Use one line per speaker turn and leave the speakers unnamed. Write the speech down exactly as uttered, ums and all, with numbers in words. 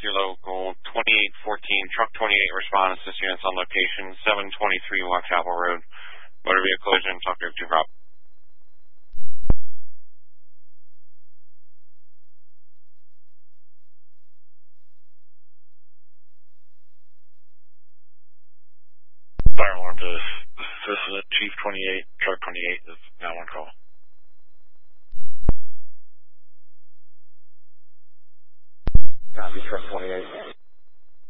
your local twenty-eight fourteen, truck twenty-eight respond, assist units on location, seven twenty-three Whitechapel Road. Motor vehicle collision, talk to two Rob. Fire alarm to assist with Chief twenty-eight, truck twenty-eight is now on call.
Copy, truck twenty-eight.